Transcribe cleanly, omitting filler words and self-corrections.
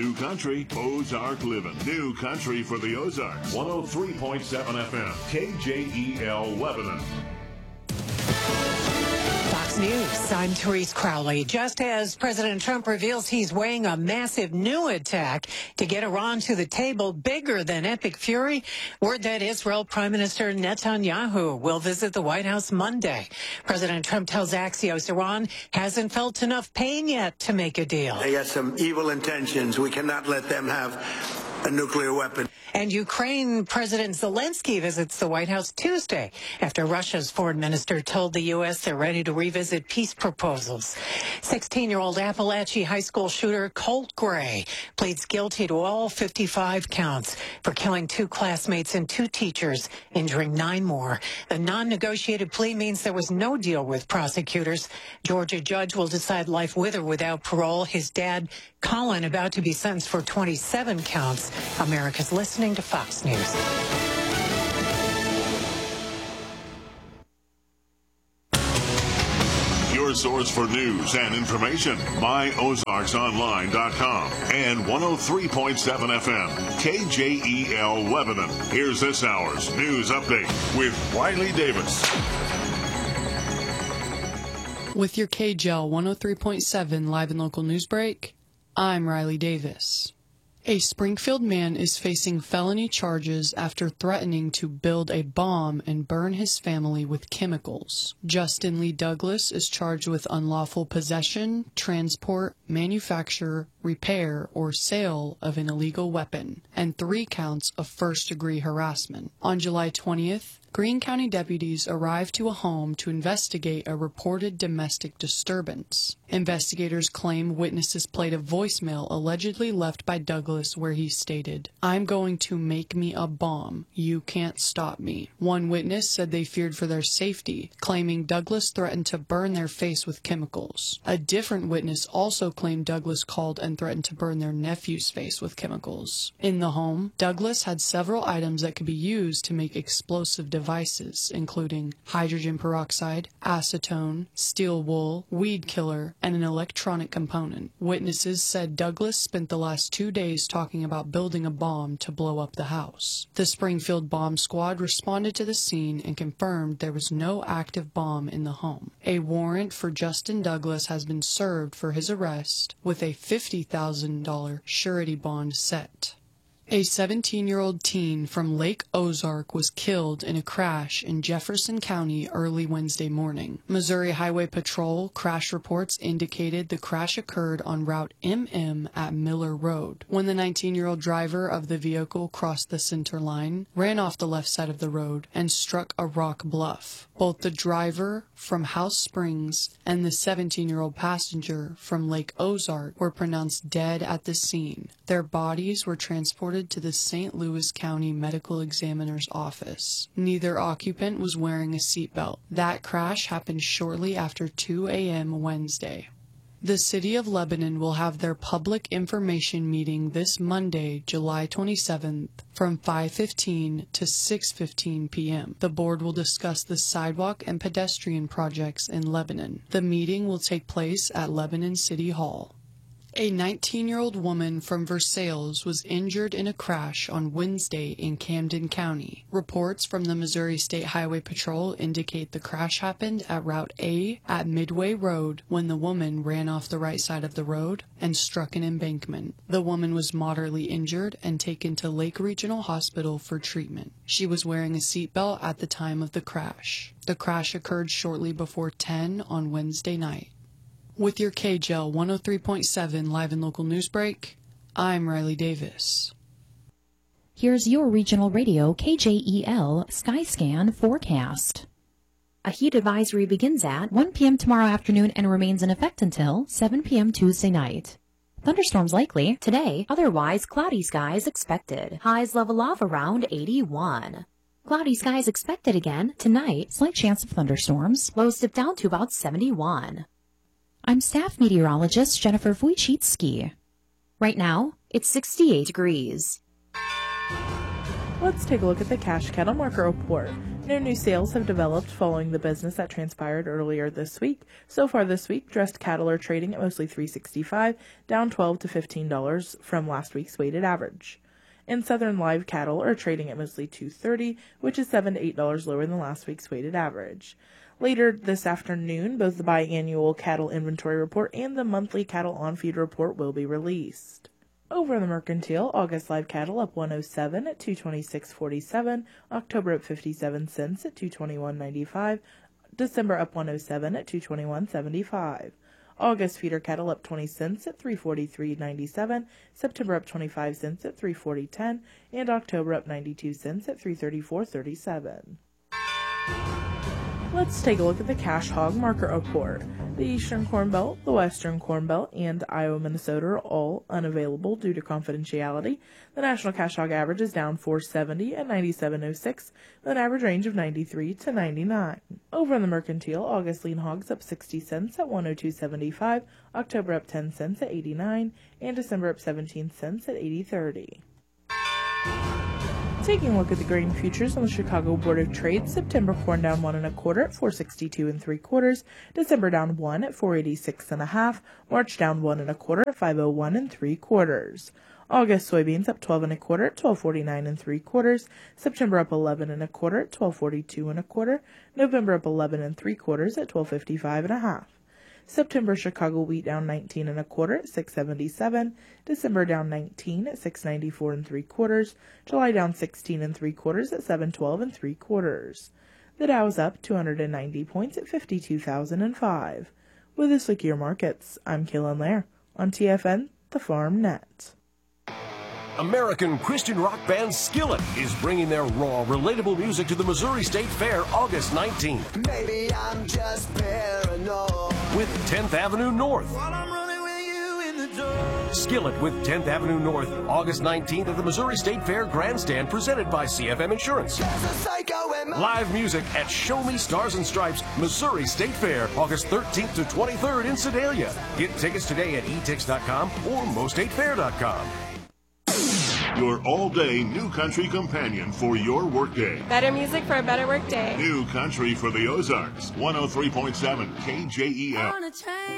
New Country, Ozark Living. New Country for the Ozarks. 103.7 FM, KJEL Lebanon. Fox News, I'm Therese Crowley. Just as President Trump reveals he's weighing a massive new attack to get Iran to the table bigger than Epic Fury, word that Israel Prime Minister Netanyahu will visit the White House Monday. President Trump tells Axios Iran hasn't felt enough pain yet to make a deal. They got some evil intentions. We cannot let them have a nuclear weapon. And Ukraine President Zelensky visits the White House Tuesday after Russia's foreign minister told the U.S. they're ready to revisit peace proposals. 16-year-old Appalachia high school shooter Colt Gray pleads guilty to all 55 counts for killing 2 classmates and 2 teachers, injuring 9 more. The non-negotiated plea means there was no deal with prosecutors. Georgia judge will decide life with or without parole. His dad, Colin, about to be sentenced for 27 counts. America's listening to Fox News. Your source for news and information. MyOzarksOnline.com and 103.7 FM, KJEL Lebanon. Here's this hour's news update with Riley Davis. With your KJEL 103.7 live and local news break, I'm Riley Davis. A Springfield man is facing felony charges after threatening to build a bomb and burn his family with chemicals. Justin Lee Douglas is charged with unlawful possession, transport, manufacture, repair, or sale of an illegal weapon, and 3 counts of first-degree harassment. On July 20th, Greene County deputies arrived to a home to investigate a reported domestic disturbance. Investigators claim witnesses played a voicemail allegedly left by Douglas where he stated, "I'm going to make me a bomb. You can't stop me." One witness said they feared for their safety, claiming Douglas threatened to burn their face with chemicals. A different witness also claimed Douglas called and threatened to burn their nephew's face with chemicals. In the home, Douglas had several items that could be used to make explosive devices, including hydrogen peroxide, acetone, steel wool, weed killer, and an electronic component. Witnesses said Douglas spent the last 2 days talking about building a bomb to blow up the house. The Springfield Bomb Squad responded to the scene and confirmed there was no active bomb in the home. A warrant for Justin Douglas has been served for his arrest, with a $50,000 surety bond set. A 17-year-old teen from Lake Ozark was killed in a crash in Jefferson County early Wednesday morning. Missouri Highway Patrol crash reports indicated the crash occurred on Route MM at Miller Road. When the 19-year-old driver of the vehicle crossed the center line, ran off the left side of the road, and struck a rock bluff. Both the driver from House Springs and the 17-year-old passenger from Lake Ozark were pronounced dead at the scene. Their bodies were transported to the St. Louis County Medical Examiner's office. Neither occupant was wearing a seatbelt. That crash happened shortly after 2 a.m. Wednesday. The City of Lebanon will have their public information meeting this Monday, July 27th, from 5:15 to 6:15 p.m. The board will discuss the sidewalk and pedestrian projects in Lebanon. The meeting will take place at Lebanon City Hall. A 19-year-old woman from Versailles was injured in a crash on Wednesday in Camden County. Reports from the Missouri State Highway Patrol indicate the crash happened at Route A at Midway Road when the woman ran off the right side of the road and struck an embankment. The woman was moderately injured and taken to Lake Regional Hospital for treatment. She was wearing a seatbelt at the time of the crash. The crash occurred shortly before 10 on Wednesday night. With your KJEL 103.7 live and local news break, I'm Riley Davis. Here's your regional radio KJEL Skyscan forecast. A heat advisory begins at 1 p.m. tomorrow afternoon and remains in effect until 7 p.m. Tuesday night. Thunderstorms likely today, otherwise cloudy skies expected. Highs level off around 81. Cloudy skies expected again tonight, slight chance of thunderstorms. Lows dip down to about 71. I'm staff meteorologist Jennifer Wojcicki. Right now, it's 68 degrees. Let's take a look at the Cache Cattle Market Report. No new sales have developed following the business that transpired earlier this week. So far this week, dressed cattle are trading at mostly $3.65, down $12 to $15 from last week's weighted average. And southern live cattle are trading at mostly $2.30, which is $7 to $8 lower than last week's weighted average. Later this afternoon, both the biannual cattle inventory report and the monthly cattle on-feed report will be released. Over in the mercantile, August live cattle up 107 at 226.47, October up 57 cents at 221.95, December up 107 at 221.75. August feeder cattle up 20 cents at 343.97, September up 25 cents at 340.10, and October up 92 cents at 334.37. Let's take a look at the cash hog market report. The Eastern Corn Belt, the Western Corn Belt, and Iowa, Minnesota are all unavailable due to confidentiality. The national cash hog average is down 470 at 97.06, with an average range of 93 to 99. Over in the mercantile, August lean hogs up 60 cents at 102.75, October up 10 cents at 89, and December up 17 cents at 80.30. Taking a look at the grain futures on the Chicago Board of Trade, September corn down 1 1/4 at 462 3/4, December down 1 at 486 1/2, March down 1 1/4 at 501 3/4. August soybeans up 12 1/4 at 1249 3/4, September up 11 1/4 at 1242 1/4, November up 11 3/4 at 1255 1/2. September Chicago wheat down 19 1/4 at 677, December down 19 at 694 3/4, July down 16 3/4 at 712 3/4. The Dow is up 290 points at 52,005. With this look at your markets, I'm Kaylin Lair on TFN, the Farm Net. American Christian rock band Skillet is bringing their raw, relatable music to the Missouri State Fair August 19th. Maybe I'm just paranoid. With 10th Avenue North. While I'm running with you in the door. Skillet with 10th Avenue North, August 19th at the Missouri State Fair Grandstand, presented by CFM Insurance. There's a psycho in my Live music at Show Me Stars and Stripes, Missouri State Fair, August 13th to 23rd in Sedalia. Get tickets today at etix.com or mostatefair.com. Your all-day New Country companion for your workday. Better music for a better workday. New Country for the Ozarks, 103.7 KJEL.